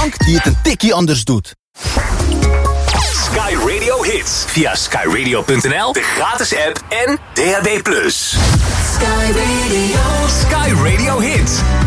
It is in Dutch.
bank die het een tikkie anders doet. Sky Radio Hits. Via skyradio.nl, de gratis app en DAB+. Sky Radio. Sky Radio Hits.